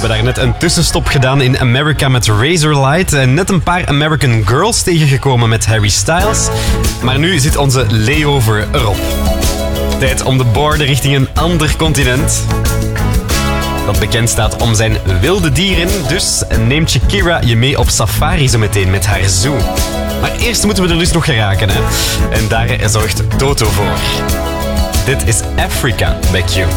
hebben daar net een tussenstop gedaan in America met Razorlight. En net een paar American Girls tegengekomen met Harry Styles. Maar nu zit onze layover erop. Tijd om de border richting een ander continent. Dat bekend staat om zijn wilde dieren. Dus neemt Shakira je mee op safari zo meteen met haar zoo. Maar eerst moeten we er dus nog geraken, hè. En daar zorgt Toto voor. Dit is Africa bij Q.